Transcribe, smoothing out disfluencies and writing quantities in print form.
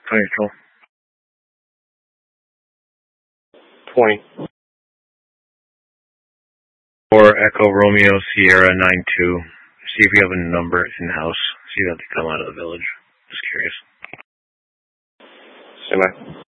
Control. 20. Or Echo Romeo Sierra 92. See if you have a number in-house. See if they come out of the village. Just curious. Stand by.